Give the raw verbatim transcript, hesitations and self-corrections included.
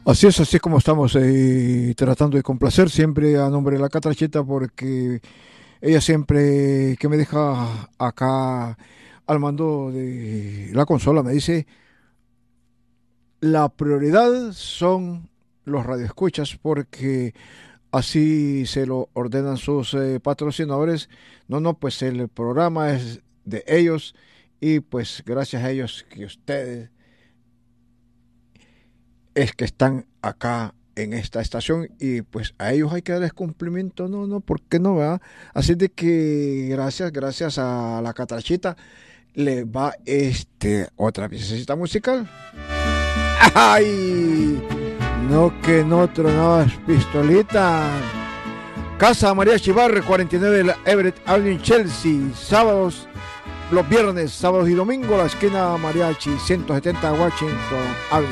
Así es, así es como estamos eh, tratando de complacer siempre a nombre de la Catracheta porque ella siempre que me deja acá al mando de la consola me dice la prioridad son los radioescuchas porque así se lo ordenan sus eh, patrocinadores. No, no, pues el programa es de ellos y pues gracias a ellos que ustedes es que están acá en esta estación y pues a ellos hay que darles cumplimiento, no, no, ¿por qué no, verdad? Así de que gracias, gracias a la Catrachita le va este otra piececita musical. ¡Ay! No que no tronabas pistolita. Casa María Chivarre, cuarenta y nueve de la Everett Avenue, Chelsea. Sábados, los viernes, sábados y domingos, la esquina Mariachi, ciento setenta Washington Avenue.